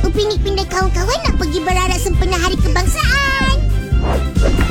Upin Ipin dan kawan-kawan nak pergi berarak sempena Hari Kebangsaan.